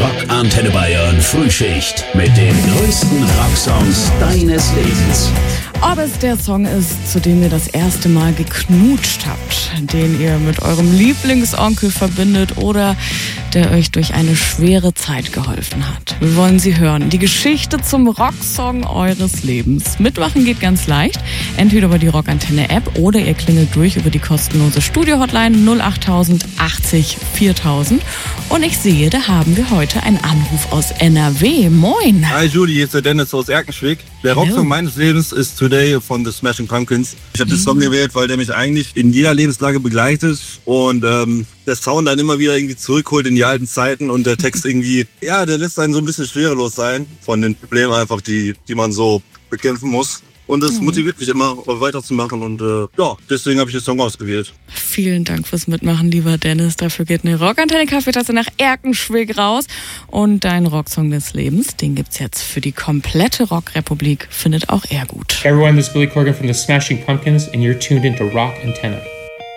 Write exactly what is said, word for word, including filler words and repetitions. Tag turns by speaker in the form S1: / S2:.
S1: Rock Antenne Bayern Frühschicht mit den größten Rocksongs deines Lebens.
S2: Ob es der Song ist, zu dem ihr das erste Mal geknutscht habt, den ihr mit eurem Lieblingsonkel verbindet oder der euch durch eine schwere Zeit geholfen hat. Wir wollen sie hören. Die Geschichte zum Rocksong eures Lebens. Mitmachen geht ganz leicht. Entweder über die Rockantenne-App oder ihr klingelt durch über die kostenlose Studio-Hotline null achttausend achtzig viertausend. Und ich sehe, da haben wir heute einen Anruf aus N R W. Moin!
S3: Hi Julie, hier ist der Dennis aus Erkenschwick. Der
S2: Hallo.
S3: Rocksong meines Lebens ist Today von The Smashing Pumpkins. Ich habe den Song gewählt, weil der mich eigentlich in jeder Lebenslage begleitet und ähm, der Sound dann immer wieder irgendwie zurückholt in die alten Zeiten und der Text irgendwie, ja, der lässt einen so ein bisschen schwerelos sein von den Problemen einfach, die, die man so bekämpfen muss. Und das
S2: Mhm.
S3: motiviert mich immer, weiterzumachen und äh, ja, deswegen habe ich den Song ausgewählt.
S2: Vielen Dank fürs Mitmachen, lieber Dennis. Dafür geht eine Rockantenne-Kaffeetasse nach Erkenschwick raus. Und dein Rocksong des Lebens, den gibt's jetzt für die komplette Rockrepublik, findet auch er gut.
S4: Hey everyone, this is Billy Corgan from the Smashing Pumpkins and you're tuned into Rock Antenne.